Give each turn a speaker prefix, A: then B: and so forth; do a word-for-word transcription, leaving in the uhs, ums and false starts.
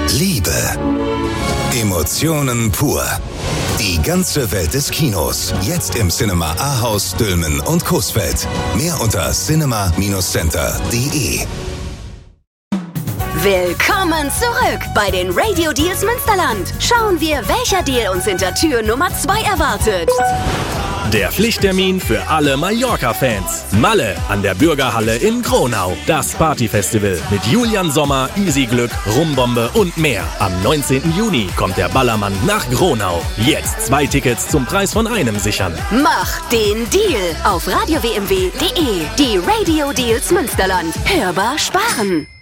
A: Liebe. Emotionen pur. Die ganze Welt des Kinos. Jetzt im Cinema Ahaus, Dülmen und Coesfeld. Mehr unter cinema Center punkt de.
B: Willkommen zurück bei den Radio Deals Münsterland. Schauen wir, welcher Deal uns hinter Tür Nummer zwei erwartet.
C: Der Pflichttermin für alle Mallorca-Fans. Malle an der Bürgerhalle in Gronau. Das Partyfestival mit Julian Sommer, Easy Glück, Rumbombe und mehr. Am neunzehnten Juni kommt der Ballermann nach Gronau. Jetzt zwei Tickets zum Preis von einem sichern.
B: Mach den Deal auf radio w m w punkt de. Die Radio Deals Münsterland. Hörbar sparen.